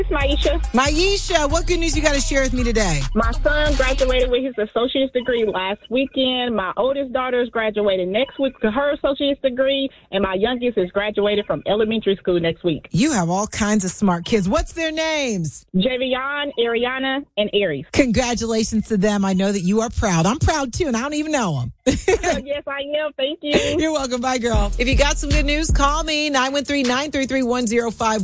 Maisha. Maisha, what good news you got to share with me today? My son graduated with his associate's degree last weekend. My oldest daughter is graduating next week with her associate's degree, and my youngest is graduated from elementary school next week. You have all kinds of smart kids. What's their names? Javion, Ariana, and Aries. Congratulations to them. I know that you are proud. I'm proud too, and I don't even know them. Yes, I am. Thank you. You're welcome. Bye, girl. If you got some good news, call me, 913-933-1051.